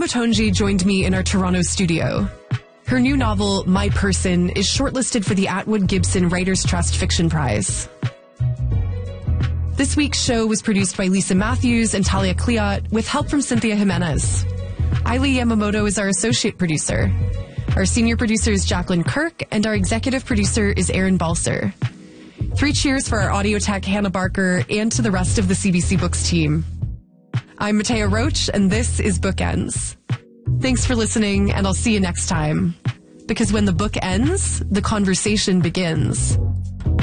Motonji joined me in our Toronto studio. Her new novel, My Person, is shortlisted for the Atwood Gibson Writers' Trust Fiction Prize. This week's show was produced by Lisa Matthews and Talia Cleot with help from Cynthia Jimenez. Ailey Yamamoto is our associate producer. Our senior producer is Jacqueline Kirk, and our executive producer is Aaron Balser. 3 cheers for our audio tech, Hannah Barker, and to the rest of the CBC Books team. I'm Matea Roach, and this is Bookends. Thanks for listening, and I'll see you next time. Because when the book ends, the conversation begins.